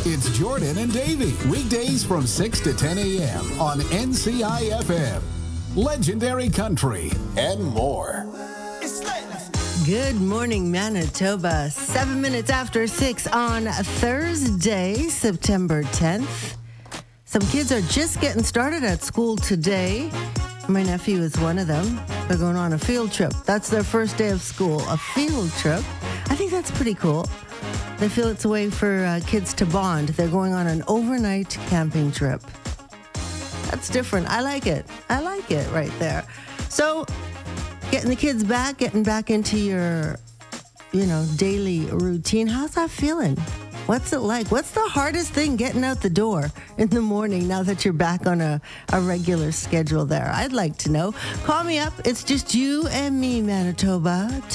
It's Jordan and Davey, weekdays from 6 to 10 a.m. on NCI FM, Legendary Country, and more. Good morning, Manitoba. 7 minutes after 6 on Thursday, September 10th. Some kids are just getting started at school today. My nephew is one of them. They're going on a field trip. That's their first day of school, a field trip. I think that's pretty cool. They feel it's a way for kids to bond. They're going on an overnight camping trip. That's different. I like it. I like it right there. So, getting the kids back, getting back into your, daily routine. How's that feeling? What's it like? What's the hardest thing getting out the door in the morning now that you're back on a regular schedule there? I'd like to know. Call me up. It's just you and me, Manitoba.